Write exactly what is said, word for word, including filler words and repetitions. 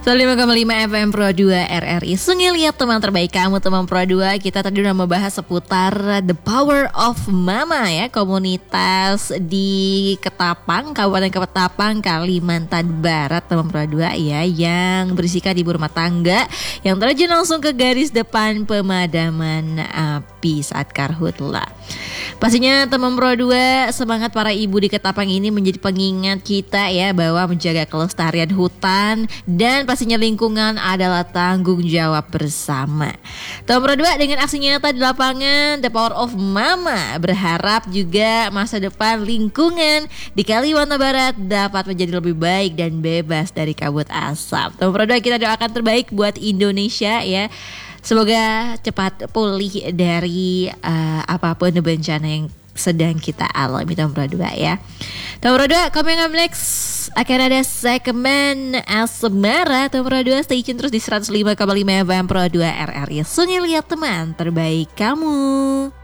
lima koma lima F M Pro dua R R I Sungai Liat, teman terbaik kamu, teman Pro dua. Kita tadi udah membahas seputar The Power of Mama ya, komunitas di Ketapang, Kabupaten Ketapang, Kalimantan Barat, teman Pro dua ya, yang berisikan ibu rumah tangga yang terjun langsung ke garis depan pemadaman api saat karhutla. Pastinya teman Pro dua, semangat para ibu di Ketapang ini menjadi pengingat kita ya, bahwa menjaga kelestarian hutan dan pastinya lingkungan adalah tanggung jawab bersama. Teman Pro dua, dengan aksi nyata di lapangan The Power of Mama, berharap juga masa depan lingkungan di Kalimantan Barat dapat menjadi lebih baik dan bebas dari kabut asap. Teman Pro dua, kita doakan terbaik buat Indonesia ya. Semoga cepat pulih dari uh, apapun bencana yang sedang kita alami, teman Pro dua ya. Teman Pro dua, coming up next akan ada segmen Asmara. Teman Pro dua, stay tune terus di seratus lima koma lima F M Pro dua R R I Sungai Liat, teman terbaik kamu.